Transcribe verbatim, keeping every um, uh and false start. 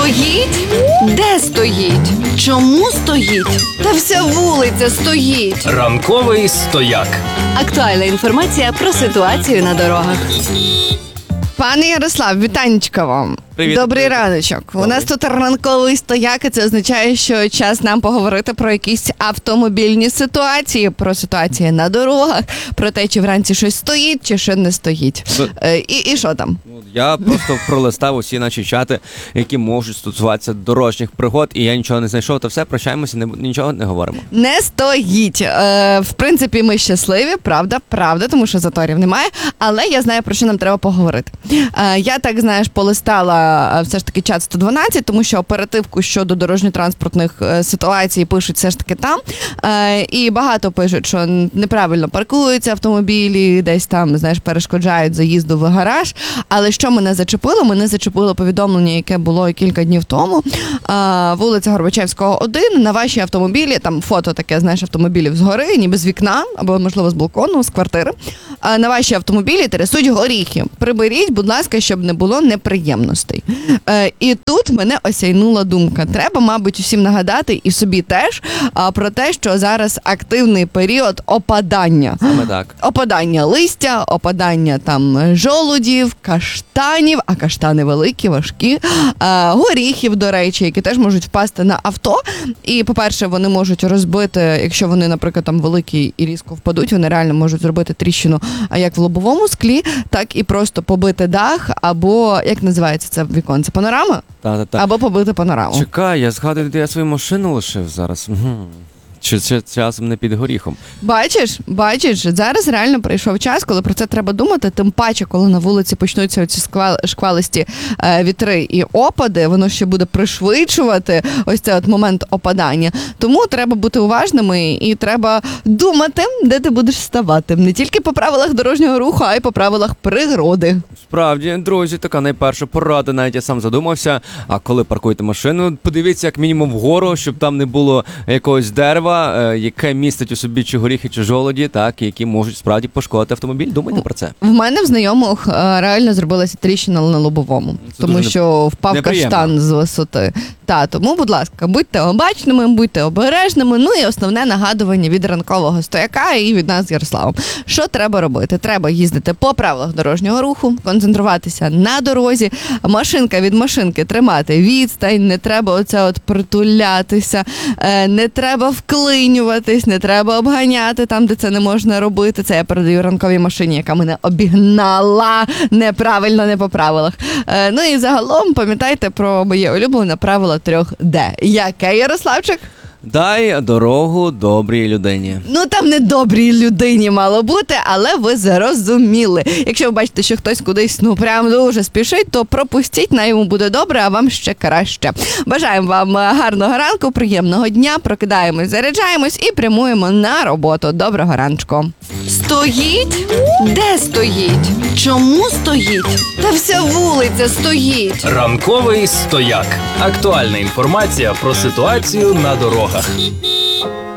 Стоїть? Де стоїть? Чому стоїть? Та вся вулиця стоїть. Ранковий стояк. Актуальна інформація про ситуацію на дорогах. Пане Ярослав, вітанечка вам. Привіт, Добрий привіт. раночок. Добрий. У нас тут ранковий стояк, і це означає, що час нам поговорити про якісь автомобільні ситуації, про ситуації на дорогах, про те, чи вранці щось стоїть, чи що не стоїть. Ну, Е, І, і що там? Я просто пролистав усі наші чати, які можуть стосуватися дорожніх пригод, і я нічого не знайшов, то все, прощаємося, не, нічого не говоримо. Не стоїть. Е, в принципі, ми щасливі, правда, правда, тому що заторів немає, але я знаю, про що нам треба поговорити. Е, я так, знаєш, полистала е, все ж таки чат сто дванадцять, тому що оперативку щодо дорожньо-транспортних е, ситуацій пишуть все ж таки там. Е, і багато пишуть, що неправильно паркуються автомобілі, десь там, знаєш, перешкоджають заїзду в гараж. Але що мене зачепило? Мене зачепило повідомлення, яке було кілька днів тому. Е, вулиця Горбачевського, один. На ваші автомобілі, там фото таке, знаєш, автомобілів згори, ніби з вікна, або, можливо, з балкону, з квартири. Е, на ваші автомобілі трясуть горіхи. Приберіть, будь ласка, щоб не було неприємностей. Е, і тут мене осяйнула думка. Треба, мабуть, усім нагадати, і собі теж, а, про те, що зараз активний період опадання. Саме так. Опадання листя, опадання там жолудів, каштанів, а каштани великі, важкі, а, горіхів, до речі, які теж можуть впасти на авто. І, по-перше, вони можуть розбити, якщо вони, наприклад, там великі і різко впадуть, вони реально можуть зробити тріщину а як в лобовому склі, так і просто побити дах, або, як називається це віконце, панорама? Та-та-та. Або побити панораму. Чекай, я згадую, де я свою машину лишив зараз. Угу. Чи це часом не під горіхом? Бачиш, бачиш, зараз реально прийшов час, коли про це треба думати, тим паче, коли на вулиці почнуться ці шквалисті е, вітри і опади, воно ще буде пришвидшувати ось цей от момент опадання. Тому треба бути уважними і треба думати, де ти будеш ставати. Не тільки по правилах дорожнього руху, а й по правилах природи. Справді, друзі, така найперша порада, навіть я сам задумався, а коли паркуєте машину, подивіться як мінімум вгору, щоб там не було якогось дерева, яке містить у собі чи горіхи, чи жолоді, так, які можуть справді пошкодити автомобіль. Думайте про це. В мене в знайомих е, реально зробилася тріщина на лобовому, Це тому дуже що впав неприємно. каштан з висоти. Та, тому, будь ласка, будьте обачними, будьте обережними. Ну і основне нагадування від ранкового стояка і від нас з Ярославом. Що треба робити? Треба їздити по правилах дорожнього руху, концентруватися на дорозі, машинка від машинки тримати відстань, не треба оце от притулятися, е, не треба вклинюватись, не треба обганяти там, де це не можна робити. Це я передаю ранковій машині, яка мене обігнала неправильно, не по правилах. Е, ну і загалом пам'ятайте про моє улюблене правило трьох Д. Яке, Ярославчик? Дай дорогу добрій людині. Ну там не добрій людині мало бути, але ви зрозуміли. Якщо ви бачите, що хтось кудись ну прям дуже спішить, то пропустіть, на йому буде добре, а вам ще краще. Бажаємо вам гарного ранку, приємного дня, прокидаємось, заряджаємось і прямуємо на роботу. Доброго раночку. Стоїть? Де стоїть? Чому стоїть? Та вся вулиця стоїть. Ранковий стояк. Актуальна інформація про ситуацію на дорогах.